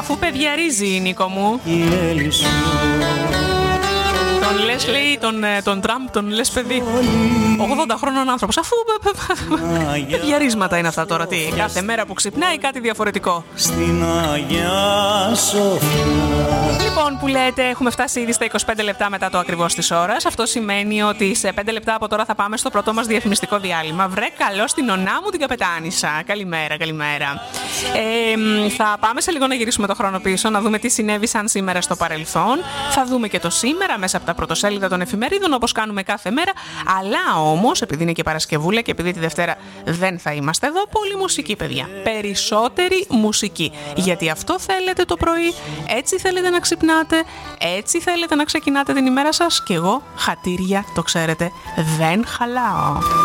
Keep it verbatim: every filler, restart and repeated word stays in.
Αφού παιδιαρίζει, Νίκο μου. Τον λες, λέει, τον, τον Τραμπ, τον λες παιδί. ογδόντα χρόνων άνθρωπος. Αφού παιδιαρίσματα είναι αυτά τώρα. Τι, κάθε μέρα που ξυπνάει κάτι διαφορετικό. Στην Αγία Σοφιά. Λοιπόν, που λέτε, έχουμε φτάσει ήδη στα είκοσι πέντε λεπτά μετά το ακριβώς της ώρας. Αυτό σημαίνει ότι σε πέντε λεπτά από τώρα θα πάμε στο πρώτο μας διαφημιστικό διάλειμμα. Βρε καλό στην ονά μου την καπετάνισσα. Καλημέρα, καλημέρα. Ε, θα πάμε σε λίγο να γυρίσουμε το χρόνο πίσω, να δούμε τι συνέβησαν σήμερα στο παρελθόν. Θα δούμε και το σήμερα μέσα από τα πρωτοσέλιδα των εφημερίδων, όπως κάνουμε κάθε μέρα. Αλλά όμως, επειδή είναι και Παρασκευούλα και επειδή τη Δευτέρα δεν θα είμαστε εδώ, πολύ μουσική, παιδιά. Περισσότερη μουσική. Γιατί αυτό θέλετε το πρωί, έτσι θέλετε να ξυπνάτε, έτσι θέλετε να ξεκινάτε την ημέρα σας. Και εγώ, χατήρια, το ξέρετε, δεν χαλάω.